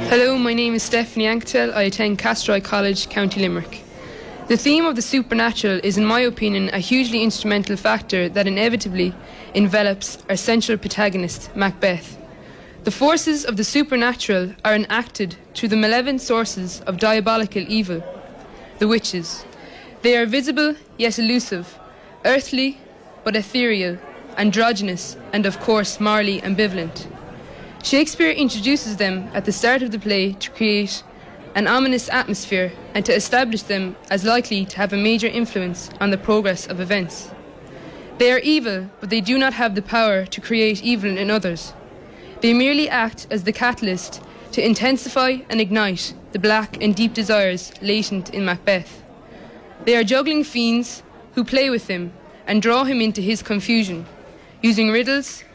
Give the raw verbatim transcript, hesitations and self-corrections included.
Hello, my name is Stephanie Anktel. I attend Castroy College, County Limerick. The theme of the supernatural is, in my opinion, a hugely instrumental factor that inevitably envelops our central protagonist, Macbeth. The forces of the supernatural are enacted through the malevolent sources of diabolical evil, the witches. They are visible yet elusive, earthly but ethereal, androgynous, and of course morally ambivalent. Shakespeare introduces them at the start of the play to create an ominous atmosphere and to establish them as likely to have a major influence on the progress of events. They are evil, but they do not have the power to create evil in others. They merely act as the catalyst to intensify and ignite the black and deep desires latent in Macbeth. They are juggling fiends who play with him and draw him into his confusion, using riddles